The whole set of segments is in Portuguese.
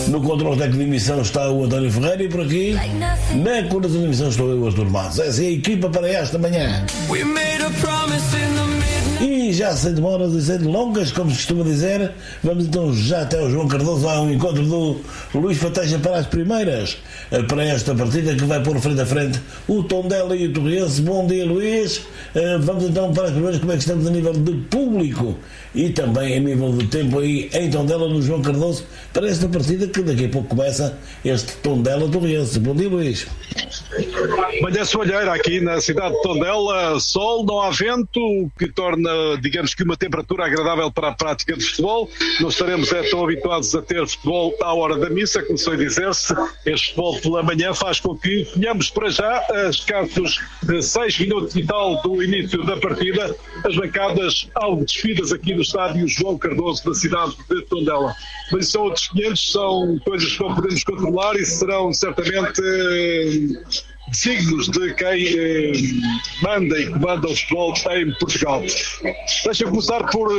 No controle técnico de emissão está o António Ferreira e por aqui, na coordenação de emissão, estou eu, Artur Matos. Essa é a equipa para esta manhã. E já sem demoras e sem longas, como se costuma dizer, vamos então já até ao João Cardoso, ao encontro do Luís Fateja para as primeiras, para esta partida que vai pôr frente a frente o Tondela e o Torriense. Bom dia, Luís. Vamos então para as primeiras, como é que estamos a nível de público e também a nível de tempo aí em Tondela, no João Cardoso, para esta partida que daqui a pouco começa, este Tondela-Torriense. Bom dia, Luís. Manhã soalheira aqui na cidade de Tondela, sol, não há vento, o que torna, digamos que, uma temperatura agradável para a prática de futebol. Não estaremos tão habituados a ter futebol à hora da missa, como foi dizer-se. Este futebol pela manhã faz com que tenhamos para já, a escassos 6 minutos e tal do início da partida, as bancadas algo despidas aqui no estádio João Cardoso da cidade de Tondela. Mas são outros 500, são coisas que não podemos controlar e serão certamente signos de quem manda e comanda o futebol em Portugal. Deixa-me começar por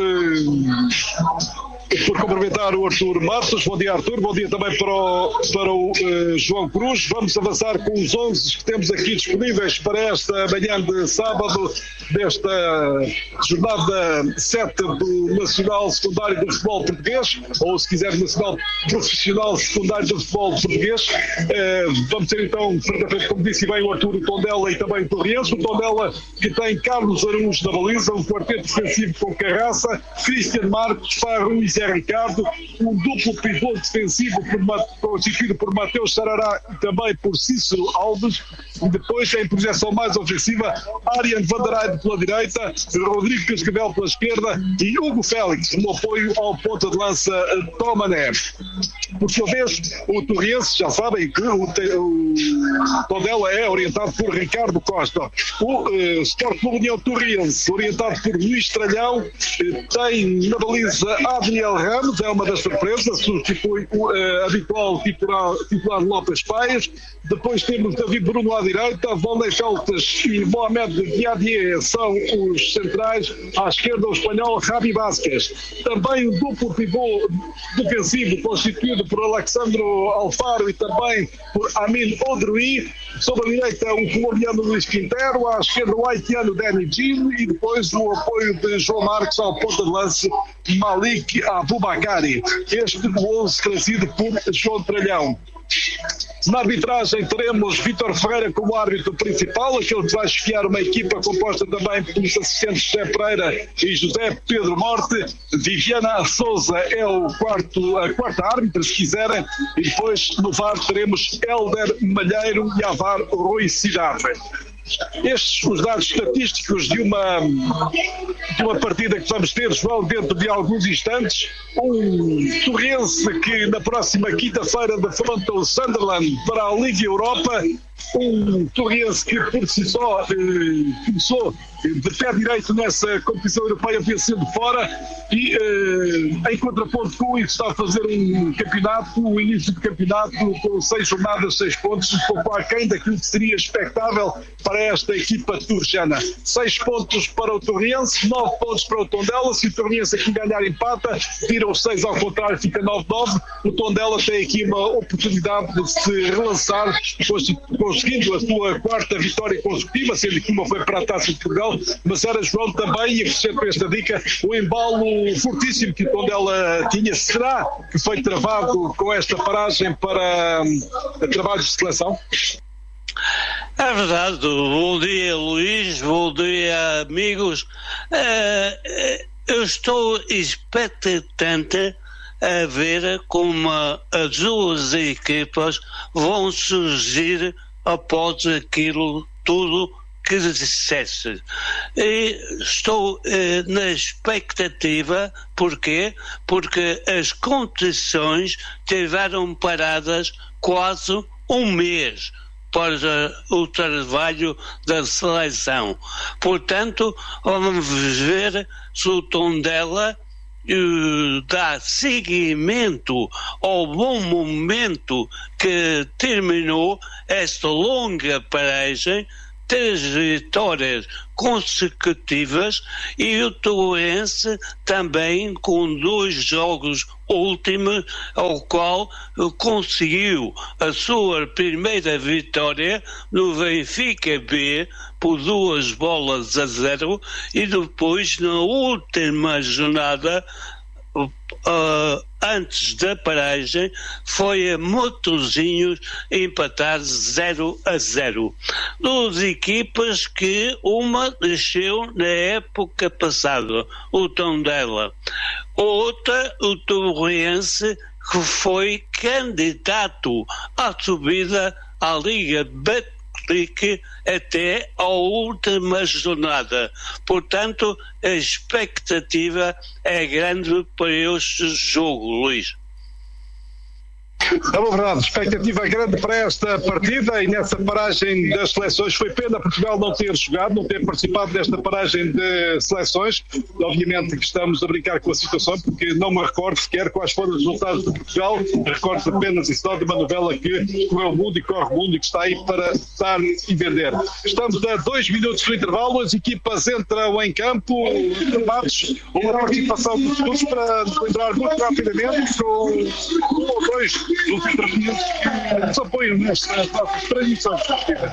cumprimentar o Artur Matos. Bom dia, Artur. Bom dia também para o João Cruz. Vamos avançar com os 11 que temos aqui disponíveis para esta manhã de sábado, desta jornada 7 do Nacional Secundário do Futebol Português, ou se quiser Nacional Profissional Secundário do Futebol Português. Vamos ter então, como disse bem o Artur, o Tondela e também o Torriense. O Tondela que tem Carlos Araújo na baliza, um quarteto defensivo com Carraça, Cristian Marcos, Farro e Zé Ricardo, um duplo pivô defensivo constituído por Mateus Sarará e também por Cícero Alves, e depois em projeção mais ofensiva, Ariane Vanderheide pela direita, Rodrigo Cascavel pela esquerda e Hugo Félix no apoio ao ponta de lança Tomané. Por sua vez, o Torriense, já sabem que o Tondela é orientado por Ricardo Costa. O Sport Clube União Torriense, orientado por Luís Tralhão, tem na baliza Adriel Ramos, é uma das surpresas, substitui o habitual titular Lopes Paias. Depois temos David Bruno à direita, Volney Feltas e Mohamed Diadier são os centrais. À esquerda o espanhol Javi Vázquez. Também o duplo pivô defensivo constituído por Alexandro Alfaro e também por Amin Odrui. Sob a direita o colombiano Luís Quintero, à esquerda o haitiano Danny Gil e depois o apoio de João Marcos ao ponta de lance Malik Abubakari. Este 11 esclarecido por João Tralhão. Na arbitragem teremos Vítor Ferreira como árbitro principal, aquele que vai chefiar uma equipa composta também pelos assistentes José Pereira e José Pedro Morte. Viviana Souza é a quarta árbitra, se quiserem, e depois no VAR teremos Hélder Malheiro e Avar Rui Cidade. Estes os dados estatísticos de uma partida que vamos ter, João, dentro de alguns instantes. Um Torriense que na próxima quinta-feira defronta o Sunderland para a Liga Europa. Um Torriense que por si só começou de pé direito nessa competição europeia, vencendo fora, e em contraponto com isso está a fazer um início de campeonato com 6 jornadas, 6 pontos, um pouco aquém daquilo que seria expectável para esta equipa turjana. 6 pontos para o Torriense, 9 pontos para o Tondela. Se o Torriense aqui ganhar empata, tira os 6 ao contrário, fica 9-9. O Tondela tem aqui uma oportunidade de se relançar, conseguindo a sua quarta vitória consecutiva, sendo que uma foi para a Taça de Portugal, mas era, João, também, e acrescento esta dica, o embalo fortíssimo que o Tondela tinha. Será que foi travado com esta paragem para trabalhos de seleção? É verdade. Bom dia, Luís, bom dia, amigos. Eu estou expectante a ver como as duas equipas vão surgir após aquilo tudo que disseste. E estou na expectativa. Porquê? Porque as competições tiveram paradas quase um mês para o trabalho da seleção. Portanto, vamos ver se o Tondela dá seguimento ao bom momento que terminou esta longa paragem 3 vitórias consecutivas e o Torrense também com 2 jogos últimos, ao qual conseguiu a sua primeira vitória no Benfica B por 2-0 e depois na última jornada, antes da paragem, foi a Matosinhos empatar 0-0. 2 equipas que uma desceu na época passada, o Tondela. Outra, o Torrense, que foi candidato à subida à Liga Betclic até à última jornada. Portanto, a expectativa é grande para este jogo, Luís. É uma verdade, a expectativa é grande para esta partida e nessa paragem das seleções. Foi pena Portugal não ter jogado, não ter participado desta paragem de seleções. Obviamente que estamos a brincar com a situação, porque não me recordo sequer quais foram os resultados de Portugal. Recordo apenas e só de uma novela que correu o mundo e corre o mundo e que está aí para dar e vender. Estamos a 2 minutos do intervalo, as equipas entram em campo, formados, uma participação dos clubes para lembrar muito rapidamente com 1 ou 2 dos intervenientes que nos apoiam nestas nossas transmissões esportivas.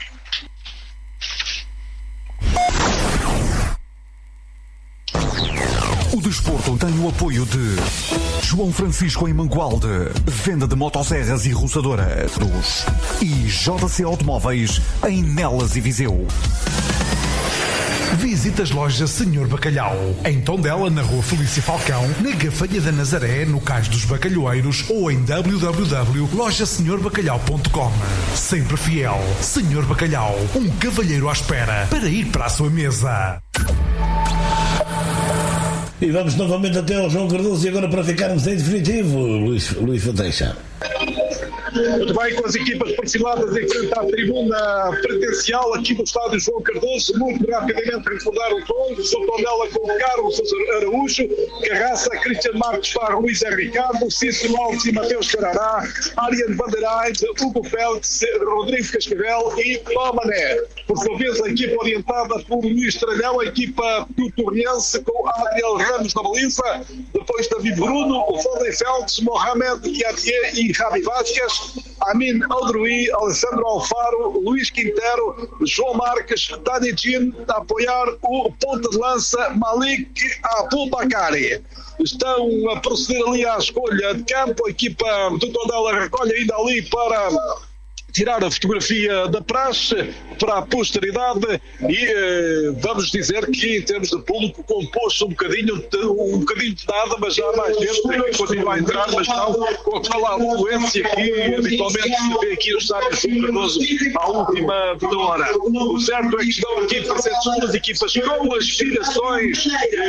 O desporto tem o apoio de João Francisco em Mangualde, venda de motosserras e roçadoras, e JC Automóveis em Nelas e Viseu. Visite as lojas Senhor Bacalhau, em Tondela, na Rua Felício Falcão, na Gafanha da Nazaré, no Cais dos Bacalhoeiros ou em www.lojasenhorbacalhau.com. Sempre fiel, Senhor Bacalhau, um cavalheiro à espera para ir para a sua mesa. E vamos novamente até ao João Cardoso e agora para ficarmos em definitivo, Luís Fateixa. Muito bem, com as equipas perfiladas em frente à tribuna presencial aqui do estádio João Cardoso. Muito rapidamente recordar o tom. Sou Tondela com Carlos Araújo, Carraça, Cristian Marques, Farro, Luís R. Ricardo, Cícero Alves e Mateus Carará, Ariane Bandeirais, Hugo Félix, Rodrigo Cascavel e Tomané. Por sua vez, a equipa orientada por Luís Tralhão, a equipa do Torrense com Adriel Ramos na baliza, depois David Bruno, Rodrigo Félix, Mohamed Diatier e Javi Vázquez, Amin Aldrui, Alessandro Alfaro, Luís Quintero, João Marques, Dani Jean, a apoiar o ponta de lança Malik Abubakari. Estão a proceder ali à escolha de campo, a equipa do Tondela recolhe ainda ali para tirar a fotografia da praxe para a posteridade e vamos dizer que em termos de público compôs-se um bocadinho de nada, mas já há mais gente que continua a entrar, mas não com aquela afluência que habitualmente se vê aqui no estádio João Cardoso à última hora. O certo é que estão aqui presentes duas equipas com aspirações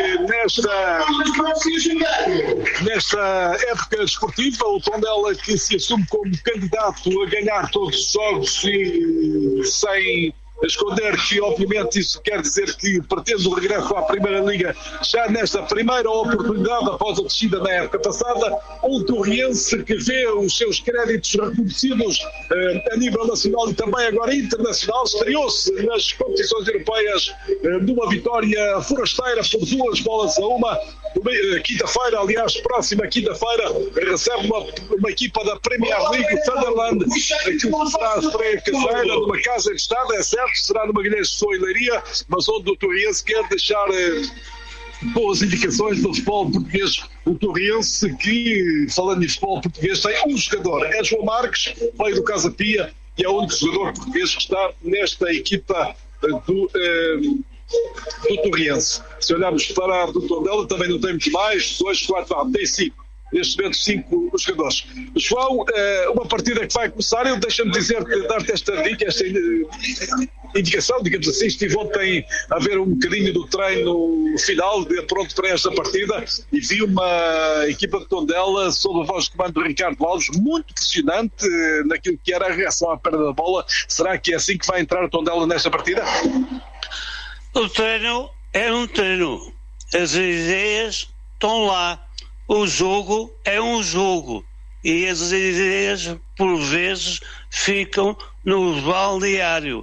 nesta época desportiva. O Tondela que se assume como candidato a ganhar todos os jogos e sem esconder que obviamente isso quer dizer que pretende o regresso à Primeira Liga já nesta primeira oportunidade após a descida na época passada. Um Torrense que vê os seus créditos reconhecidos a nível nacional e também agora internacional, estreou-se nas competições europeias numa vitória forasteira por 2-1. Quinta-feira, aliás, próxima quinta-feira, recebe uma equipa da Premier League, o Sunderland, aquilo que será a estreia caseira numa casa de estado, é certo, será numa Guilherme de Soilaria, mas onde o Torrense quer deixar boas indicações do futebol português. O Torrense que, falando em futebol português, tem um jogador, é João Marques, veio do Casa Pia e é o único jogador português que está nesta equipa do Torrense. Se olharmos para a do Tondela, também não temos mais, 2, 4, tem 5. Neste momento 5 jogadores. João, uma partida que vai começar, eu deixa-me dar-te esta dica, esta indicação, digamos assim. Estive ontem a ver um bocadinho do treino final, pronto para esta partida, e vi uma equipa de Tondela sob a voz de comando de Ricardo Alves, muito pressionante naquilo que era a reação à perda da bola. Será que é assim que vai entrar o Tondela nesta partida? O treino é um treino, as ideias estão lá, o jogo é um jogo e as ideias por vezes ficam no balneário.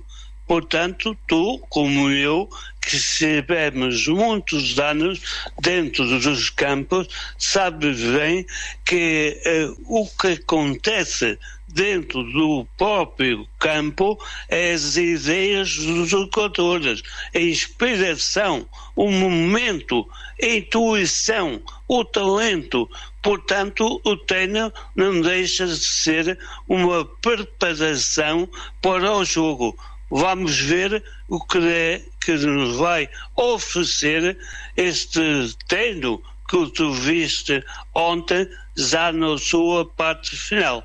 Portanto, tu, como eu, que estivemos muitos anos dentro dos campos, sabes bem que o que acontece dentro do próprio campo é as ideias dos jogadores, a inspiração, o momento, a intuição, o talento. Portanto, o treino não deixa de ser uma preparação para o jogo. Vamos ver o que é que nos vai oferecer este treino que tu viste ontem, já na sua parte final.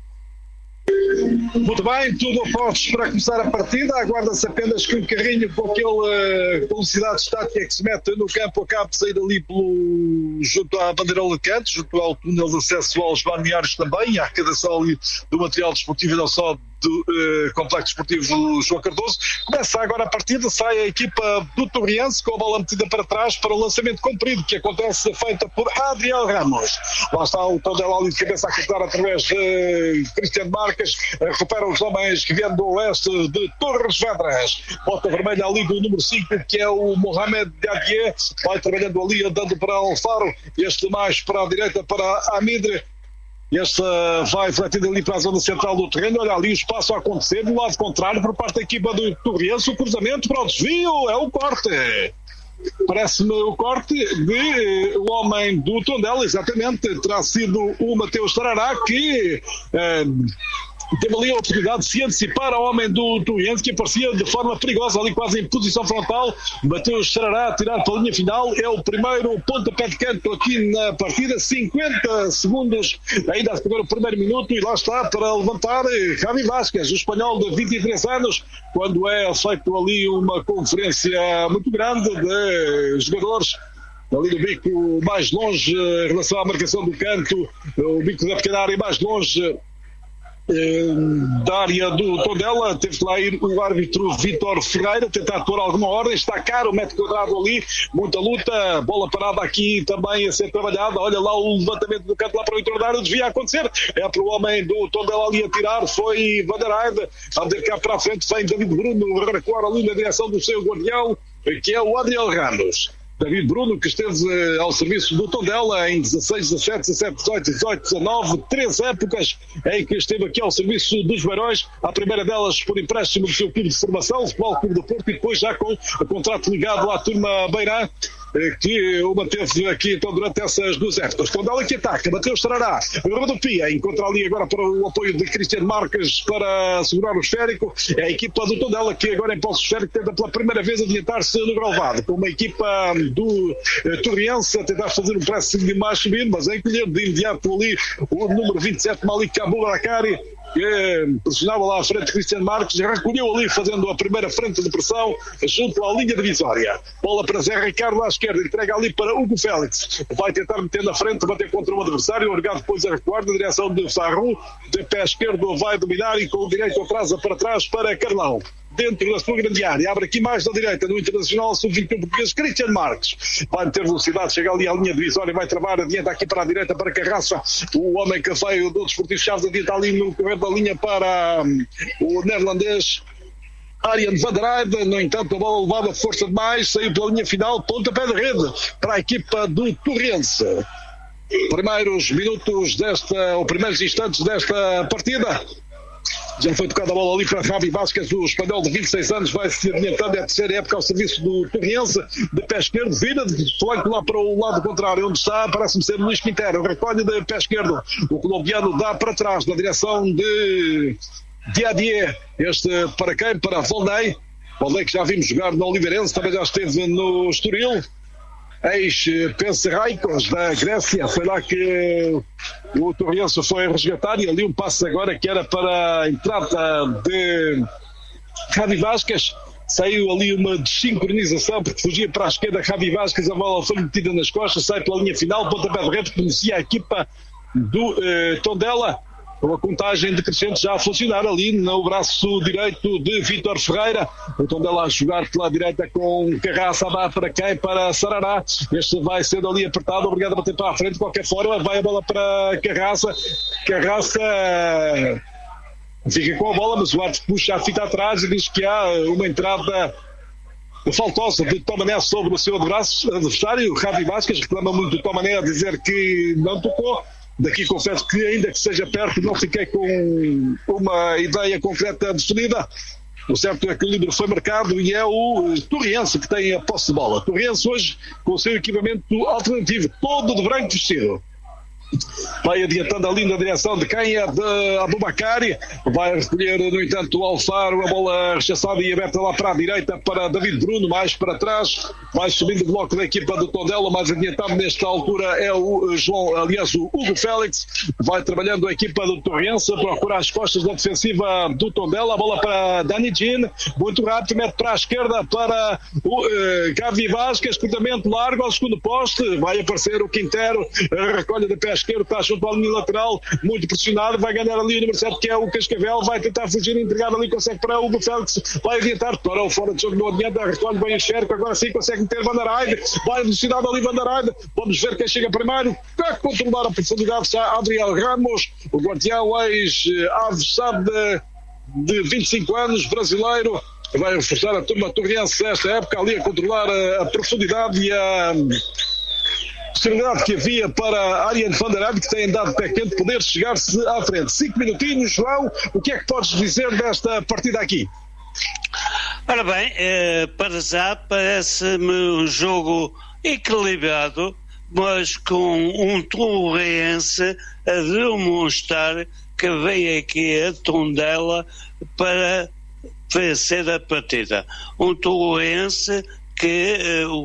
Muito bem, tudo postos para começar a partida. Aguarda-se apenas que um carrinho com aquela velocidade estática que se mete no campo acabe de sair ali junto à bandeirola de canto, junto ao túnel de acesso aos balneários também, e à arrecadação ali do material desportivo e não só do Complexo Desportivo João Cardoso. Começa agora a partida, sai a equipa do Torriense com a bola metida para trás para o lançamento comprido que acontece, feita por Adriel Ramos. Lá está o Tondela ali de cabeça a cortar através de Cristiano Marques, recupera os homens que vêm do oeste de Torres Vedras. Bota vermelha ali do número 5, que é o Mohamed Diadier, vai trabalhando ali, andando para Alfaro, este mais para a direita para Amidre. Este vai refletindo ali para a zona central do terreno. Olha ali o espaço a acontecer do lado contrário por parte da equipa do Torriense. O cruzamento para o desvio, é o corte. Parece-me o corte de o homem do Tondela, exatamente. Terá sido o Mateus Tarará que teve ali a oportunidade de se antecipar ao homem do Torriense, que aparecia de forma perigosa ali quase em posição frontal. Mateus Tarará a tirar para a linha final, é o primeiro pontapé de canto aqui na partida. 50 segundos ainda a decorrer o primeiro minuto, e lá está para levantar Javi Vázquez, o espanhol de 23 anos, quando é feito ali uma conferência muito grande de jogadores ali do bico mais longe em relação à marcação do canto, o bico da pequena área mais longe da área do Tondela. Teve que lá ir o árbitro Vítor Ferreira tentar pôr alguma ordem. Está caro o metro quadrado ali, muita luta, bola parada aqui também a ser trabalhada. Olha lá o levantamento do canto lá para o entornar, devia acontecer, é para o homem do Tondela ali a tirar, foi Van der Heide, a ver cá para a frente vem David Bruno recuar ali na direção do seu guardião, que é o Adriel Ramos. David Bruno, que esteve ao serviço do Tondela em 16, 17, 17, 18, 18, 19, 3 épocas em que esteve aqui ao serviço dos Beirões, a primeira delas por empréstimo do seu clube de formação, o Futebol Clube do Porto, e depois já com o contrato ligado à turma Beirã, que o manteve aqui então durante essas 2 épocas. Tondela que ataca, Mateus Tarará, rodopia, encontra ali agora para o apoio de Cristiano Marques para segurar o esférico. É a equipa do Tondela que agora em posse esférico tenta pela primeira vez adiantar-se no relvado, com uma equipa do Torriense a tentar fazer um pressing mais subido, mas a encolher de imediato ali o número 27, Malik Abubakari, que pressionava lá à frente de Cristiano Marques, recolheu ali fazendo a primeira frente de pressão junto à linha divisória. Bola para Zé Ricardo à esquerda, entrega ali para Hugo Félix, vai tentar meter na frente, bater contra o adversário, o Orgado depois a recuar na direção de Sarru, de pé esquerdo vai dominar e com o direito atrasa para trás para Carlão. Dentro da sua grande área, abre aqui mais da direita no Internacional Sub-21 português, Cristiano Marques vai meter velocidade, chega ali à linha divisória, vai travar, adianta aqui para a direita para Carraça, o homem que veio do Desportivo Chaves, adianta ali no correr da linha para o neerlandês Arjen Van der Heide. No entanto a bola levava força demais, saiu pela linha final, pontapé de rede para a equipa do Torriense. Primeiros minutos ou primeiros instantes desta partida. Já foi tocada a bola ali para Javi Vázquez, o espanhol de 26 anos, vai se adiantando, é a terceira época ao serviço do Torriense, de pé esquerdo, vira de flanco lá para o lado contrário, onde está, parece-me ser Luís Quintero, recolhe de pé esquerdo, o colombiano dá para trás, na direção de Diadier, este para quem? Para Volney, que já vimos jogar no Oliveirense, também já esteve no Estoril, ex-Penserraikos da Grécia, foi lá que o Torriense foi resgatar, e ali um passe agora que era para a entrada de Javi Vázquez, saiu ali uma desincronização porque fugia para a esquerda Javi Vázquez, a bola foi metida nas costas, sai pela linha final, pontapé de rede, conhecia a equipa do Tondela, com a contagem decrescente já a funcionar ali no braço direito de Vítor Ferreira. O Tondela a jogar pela direita com Carraça, dá para quem? Para Sarará. Este vai sendo ali apertado, obrigado a bater para a frente. De qualquer forma, vai a bola para Carraça. Carraça fica com a bola, mas o árbitro puxa a fita atrás e diz que há uma entrada faltosa de Tomané sobre o seu adversário. Javi Vázquez reclama muito do Tomané a dizer que não tocou. Daqui confesso que, ainda que seja perto, não fiquei com uma ideia concreta definida. O certo é que o livre foi marcado e é o Torriense que tem a posse de bola. Torriense hoje com o seu equipamento alternativo, todo de branco vestido. Vai adiantando ali na direção de quem é de Abubakari. Vai recolher, no entanto, o Alfaro. A bola rechaçada e aberta lá para a direita para David Bruno, mais para trás. Vai subindo o bloco da equipa do Tondela. Mais adiantado nesta altura é o o Hugo Félix. Vai trabalhando a equipa do Torrense a procurar as costas da defensiva do Tondela. A bola para Dani Jean. Muito rápido, mete para a esquerda para o Javi Vázquez. Cruzamento largo ao segundo poste. Vai aparecer o Quintero. Recolhe de pé esquerdo, está junto à linha lateral, muito pressionado, vai ganhar ali o número 7, que é o Cascavel, vai tentar fugir, entregar ali, consegue para o Hugo Félix, vai adiantar, para o fora de jogo, não adianta, recolhe bem o Xerco, agora sim consegue meter Van der Heide, vai velocidade ali Van der Heide, vamos ver quem chega primeiro, para controlar a profundidade está Adriel Ramos, o guardião ex-avançado de 25 anos, brasileiro, vai reforçar a turma torriense nesta época, ali a controlar a profundidade e a possibilidade que havia para Arjen van der Heide, que tem dado pé quente, poder chegar-se à frente. 5 minutinhos, João, o que é que podes dizer desta partida aqui? Ora bem, para já parece-me um jogo equilibrado, mas com um torrense a demonstrar que veio aqui a Tondela para vencer a partida. Um torrense que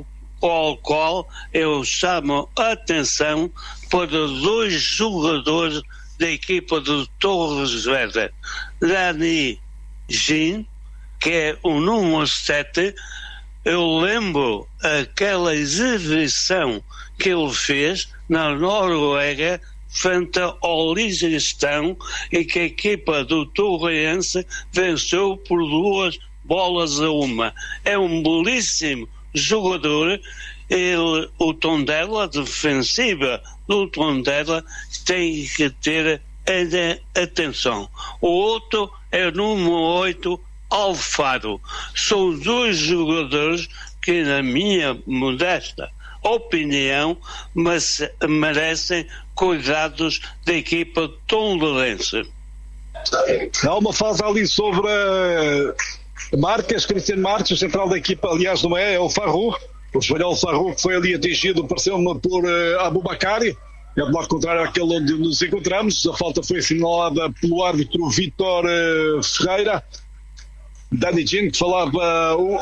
ao qual eu chamo a atenção para 2 jogadores da equipa do Torres Vedras. Dani Jean, que é o número 7, eu lembro aquela exibição que ele fez na Noruega frente ao Liechtenstein, em que a equipa do Torrense venceu por 2-1. É um belíssimo jogador. O Tondela, a defensiva do Tondela, tem que ter atenção. O outro é o número 8, Alfaro. São 2 jogadores que, na minha modesta opinião, mas merecem cuidados da equipa tondelense. Há uma fase ali sobre Marques, Cristiano Marques, o central da equipa, aliás não é o Farru, o espanhol Farru, que foi ali atingido, pareceu-me, por Abubakari, é do lado contrário àquele onde nos encontramos. A falta foi assinalada pelo árbitro Vítor Ferreira. Dani Jean, que falava o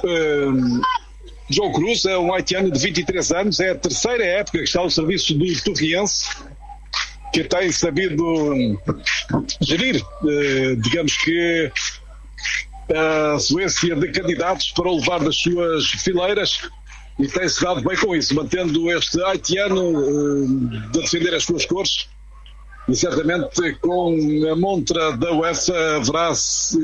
João Cruz, é um haitiano de 23 anos, é a 3ª época que está ao serviço do Torriense, que tem sabido gerir, digamos que, a afluência de candidatos para o levar das suas fileiras, e tem-se dado bem com isso, mantendo este haitiano de defender as suas cores, e certamente com a montra da UEFA haverá-se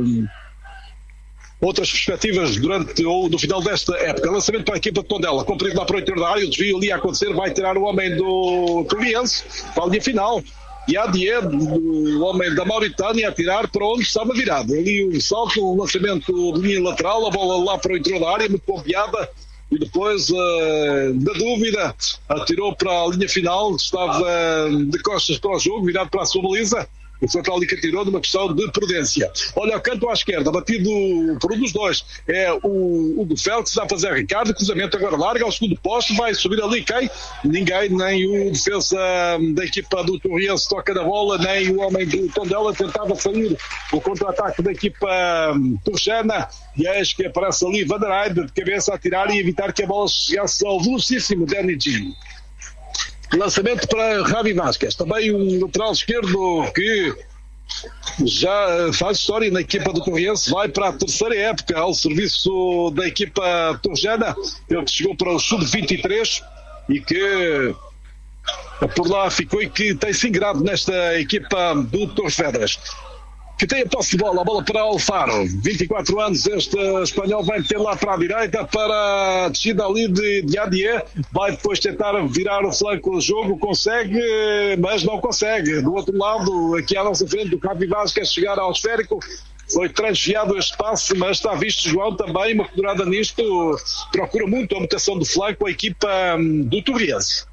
outras perspectivas durante ou no final desta época. Lançamento para a equipa de Tondela, comprido lá para o interior da área, o desvio ali a acontecer, vai tirar o homem do Torriense para a linha final. E a Died, o homem da Mauritânia, a tirar para onde estava virado. Ali um salto, um lançamento de linha lateral, a bola lá para o interior da área, muito bombeada, e depois, da dúvida, atirou para a linha final, estava de costas para o jogo, virado para a sua baliza. O central ali que atirou numa questão de prudência. Olha o canto à esquerda, batido por um dos 2. É o Hugo Félix, dá a fazer Ricardo, cruzamento agora larga ao segundo posto, vai subir ali quem? Ninguém, nem o defesa da equipa do Torriense toca na bola, nem o homem do Tondela tentava sair o contra-ataque da equipa turchana, e eis que aparece ali Van der Heide de cabeça a tirar e evitar que a bola chegasse ao velocíssimo Dani Jean. Lançamento para Javi Vázquez, também um lateral esquerdo que já faz história na equipa do Torriense, vai para a 3ª época ao serviço da equipa torjana. Ele que chegou para o sub-23 e que por lá ficou e que tem-se ingrado nesta equipa do Torres Vedras. que tem a posse de bola, a bola para Alfaro, 24 anos, este espanhol vai meter lá para a direita, para a descida ali de Adié, vai depois tentar virar o flanco do jogo, consegue, mas não consegue. Do outro lado, aqui à nossa frente, o Javi Vaz quer chegar ao esférico, foi transviado este passe, mas está visto, João, também uma figurada nisto, procura muito a mutação do flanco, a equipa do Torriense.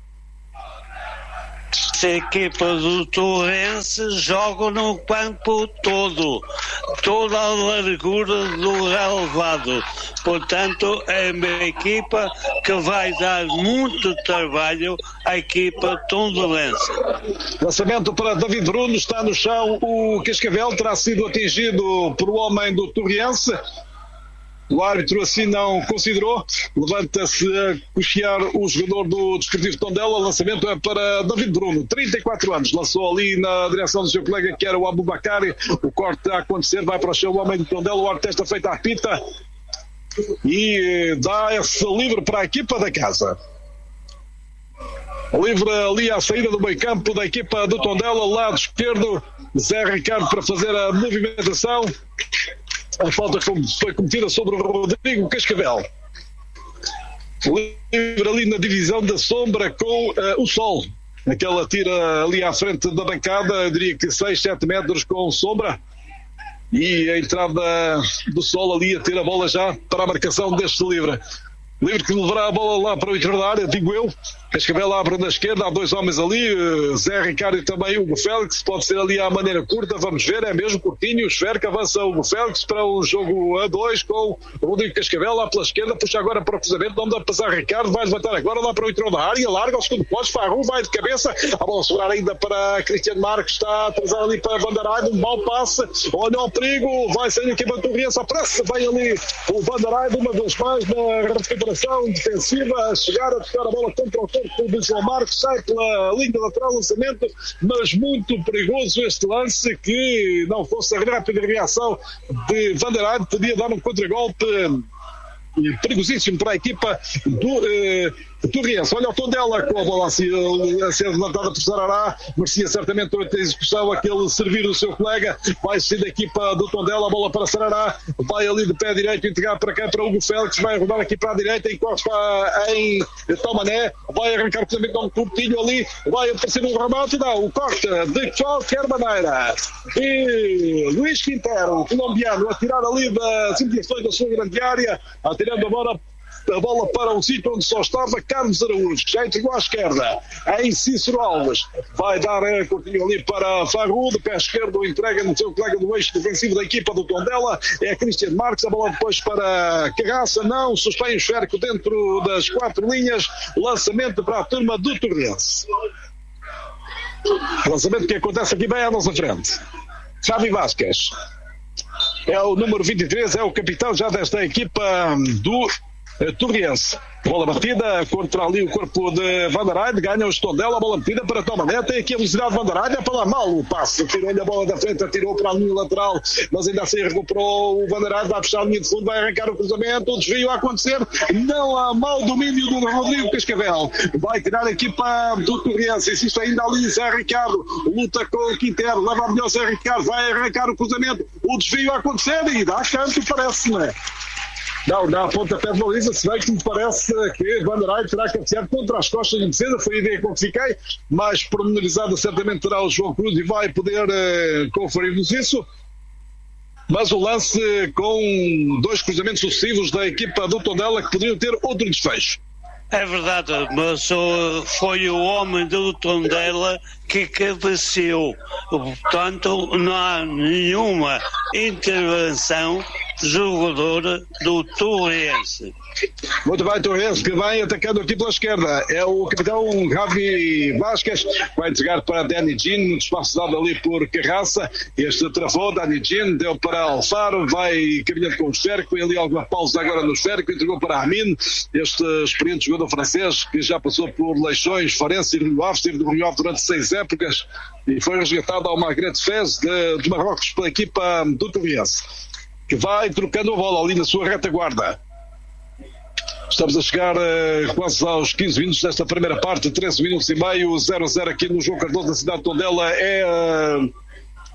A equipa do Torrense joga no campo todo, toda a largura do relevado. Portanto, é uma equipa que vai dar muito trabalho à equipa tondelense. Lançamento para David Bruno, está no chão o Cascavel, terá sido atingido por o homem do Torriense. O árbitro assim não considerou, levanta-se a cochear o jogador do Desportivo Tondela. O lançamento é para David Bruno, 34 anos, lançou ali na direção do seu colega que era o Abubakari. O corte a acontecer, vai para o chão o homem do Tondela, o árbitro está feito à pita e dá esse livre para a equipa da casa. Livre ali à saída do meio campo da equipa do Tondela, lado esquerdo, Zé Ricardo para fazer a movimentação. A falta foi cometida sobre o Rodrigo Cascavel. Livre ali na divisão da sombra com o Sol. Aquela tira ali à frente da bancada, eu diria que 6, 7 metros com sombra. E a entrada do Sol ali a ter a bola já para a marcação deste livre. Livre que levará a bola lá para o interior da área, digo eu. Cascavel abre na esquerda, há 2 homens ali, Zé Ricardo e também Hugo Félix, pode ser ali à maneira curta, vamos ver, é mesmo curtinho, esfera que avança Hugo Félix para um jogo a 2 com o Rodrigo Cascavel lá pela esquerda, puxa agora para o cruzamento, não dá para passar Ricardo, vai levantar agora lá para o interior da área, larga ao segundo posto, Farru vai de cabeça, a bola sobrar ainda para Cristiano Marques, está a atrasar ali para Vanderheide, um mau passe, olha o perigo, vai sair aqui para a Torriense, apressa, vai ali o Vanderheide, uma vez mais na recuperação defensiva, a chegar a tocar a bola contra o corpo do João Marcos, sai pela linha lateral, lançamento, mas muito perigoso este lance, que não fosse a rápida reação de Vanderheide, podia dar um contragolpe perigosíssimo para a equipa do Torriense. Olha o Tondela com a bola a ser levantada por Sarará, merecia certamente outra execução, aquele servir do seu colega, vai ser da equipa do Tondela, a bola para Sarará, vai ali de pé direito, integrar para cá para Hugo Félix, vai rodar aqui para a direita, encosta em Tomané, vai arrancar também com um curtinho ali, vai aparecer um remate, não, o corte de qualquer maneira e Luís Quintero, o colombiano, a tirar ali das imediações da sua grande área, atirando a bola para um sítio onde só estava Carlos Araújo, que já entregou à esquerda, em Cícero Alves, vai dar curtinho ali para Farru, de pé esquerdo, entrega no seu colega do eixo defensivo da equipa do Tondela, é Cristiano Marques, a bola depois para Carraça, não, sustém o esférico dentro das 4 linhas, lançamento para a turma do Torrense. Lançamento que acontece aqui bem à nossa frente. Javi Vasquez é o número 23, é o capitão já desta equipa do Torriense. Bola batida contra ali o corpo de Vanderheide, ganha o Tondela, a bola batida para Tomané, tem aqui a velocidade de Vanderheide, é para lá mal o passe, tirou-lhe a bola da frente, atirou para a linha lateral, mas ainda assim recuperou o Vanderheide, vai puxar a linha de fundo, vai arrancar o cruzamento, o desvio a acontecer, não há mau domínio do Rodrigo Cascavel, vai tirar a equipa do Torriense, insiste ainda ali Zé Ricardo, luta com o Quintero, leva a melhor Zé Ricardo, vai arrancar o cruzamento, o desvio a acontecer e dá canto, parece-me. Não, dá a pontapé de baliza, se bem que me parece que Vanderheide terá cabeceado contra as costas de defesa, foi a ideia com que fiquei, mais pormenorizada certamente terá o João Cruz e vai poder conferir-nos isso. Mas o lance com 2 cruzamentos sucessivos da equipa do Tondela que poderiam ter outro desfecho. É verdade, mas foi o homem do Tondela que cabeceou. Portanto, não há nenhuma intervenção jogadora do Torrense. Muito bem, Torrense, que vem atacando aqui pela esquerda. É o capitão Javi Vasquez, vai entregar para Danny Jean, no espaço dado ali por Carraça. Este travou, Danny Jean, deu para Alfaro, vai caminhando com o esférico, foi ali alguma pausa agora no esférico, entregou para Armin, este experiente jogador francês que já passou por Leixões, Farense e Rio Ave, esteve no Rio Ave durante 6 épocas e foi resgatado ao Maghreb Fez de Marrocos pela equipa do Torriense, que vai trocando a bola ali na sua retaguarda. Estamos a chegar quase aos 15 minutos desta primeira parte, 13 minutos e meio, 0-0 aqui no João Cardoso da cidade de Tondela. É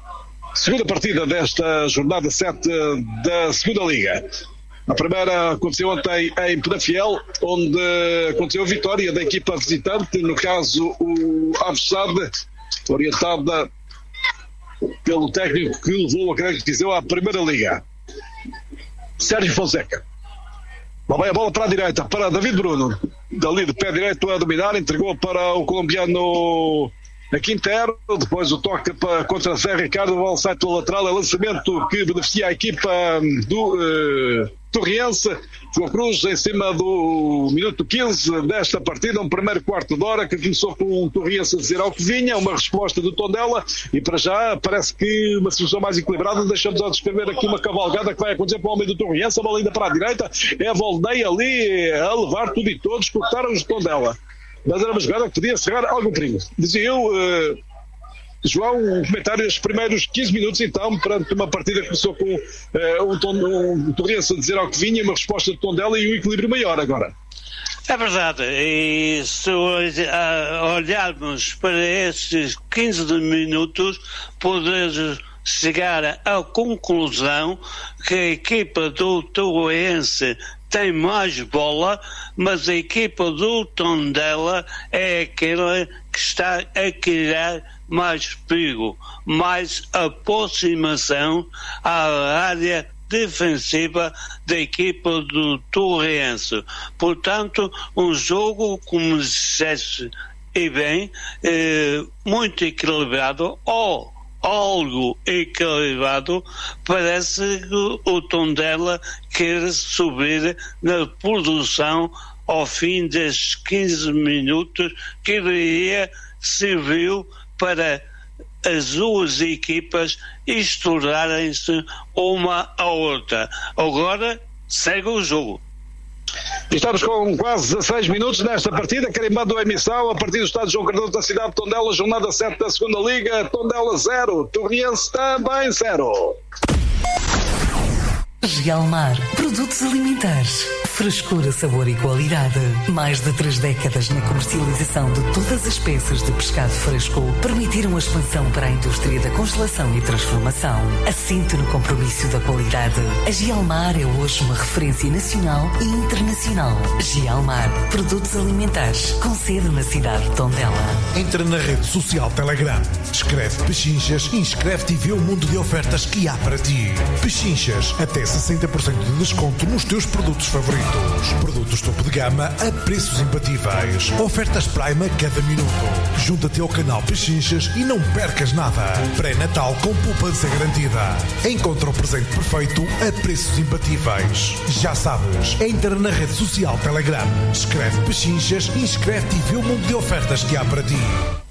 segunda partida desta jornada 7 da segunda Liga. A primeira aconteceu ontem em Penafiel, onde aconteceu a vitória da equipa visitante, no caso o Avesade, orientada pelo técnico que levou a Grande Viseu à primeira Liga, Sérgio Fonseca. Lá vai a bola para a direita, para David Bruno, dali de pé direito a dominar, entregou para o colombiano Quintero, depois o toque para contra Zé Ricardo, o bola sai pelo lateral, é lançamento que beneficia a equipa do Torriense. João Cruz em cima do minuto 15 desta partida, um primeiro quarto de hora que começou com o Torriense a dizer ao que vinha, uma resposta do Tondela, e para já parece que uma situação mais equilibrada. Deixamos a descrever aqui uma cavalgada que vai acontecer para o homem do Torriense, a bola ainda para a direita, é a Volney ali a levar tudo e todos, cortaram os Tondela. Mas era uma jogada que podia cerrar algum perigo. Dizia eu, João, um comentário dos primeiros 15 minutos, então, perante uma partida que começou com o Torriense a dizer ao que vinha, uma resposta de Tondela e um equilíbrio maior agora. É verdade, e se olharmos para esses 15 minutos, podemos chegar à conclusão que a equipa do Torriense tem mais bola, mas a equipa do Tondela é aquela que está a criar mais perigo, mais aproximação à área defensiva da equipa do Torriense. Portanto, um jogo, como disseste e bem, muito equilibrado, ou algo equilibrado. Parece que o Tondela quer subir na produção ao fim destes 15 minutos, que diria serviu para as duas equipas estourarem-se uma à outra. Agora segue o jogo. Estamos com quase 16 minutos nesta partida, carimbando a emissão a partir do estádio João Cardoso da cidade de Tondela, jornada 7 da segunda Liga. Tondela 0, Torriense também 0. Gialmar, produtos alimentares, frescura, sabor e qualidade. Mais de 3 décadas na comercialização de todas as peças de pescado fresco permitiram a expansão para a indústria da congelação e transformação. Assente no compromisso da qualidade. A Gialmar é hoje uma referência nacional e internacional. Gialmar, produtos alimentares, com sede na cidade de Tondela. Entra na rede social Telegram, escreve Pechinchas e inscreve-te e vê o mundo de ofertas que há para ti. Pechinchas, até 60% de desconto nos teus produtos favoritos. Produtos topo de gama a preços imbatíveis. Ofertas Prime a cada minuto. Junta-te ao canal Pechinchas e não percas nada. Pré-natal com poupança garantida. Encontra o presente perfeito a preços imbatíveis. Já sabes, entra na rede social Telegram, escreve Pechinchas, inscreve-te e vê o mundo de ofertas que há para ti.